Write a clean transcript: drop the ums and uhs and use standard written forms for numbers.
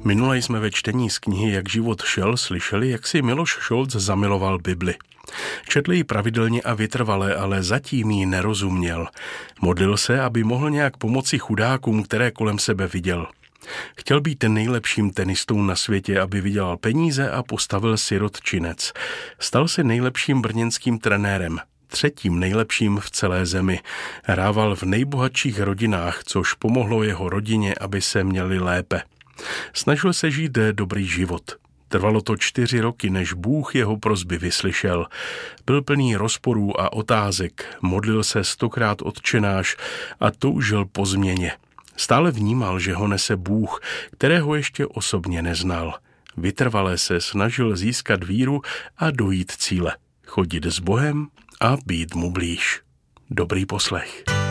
Minule jsme ve čtení z knihy Jak život šel slyšeli, jak si Miloš Šolc zamiloval Bibli. Četl ji pravidelně a vytrvale, ale zatím jí nerozuměl. Modlil se, aby mohl nějak pomoci chudákům, které kolem sebe viděl. Chtěl být nejlepším tenistou na světě, aby vydělal peníze a postavil sirotčinec. Stal se nejlepším brněnským trenérem, 3. nejlepším v celé zemi. Hrával v nejbohatších rodinách, což pomohlo jeho rodině, aby se měli lépe. Snažil se žít dobrý život. Trvalo to 4 roky, než Bůh jeho prosby vyslyšel. Byl plný rozporů a otázek, modlil se 100krát Otčenáš a toužil po změně. Stále vnímal, že ho nese Bůh, kterého ještě osobně neznal. Vytrvale se snažil získat víru a dojít cíle. Chodit s Bohem a být mu blíž. Dobrý poslech.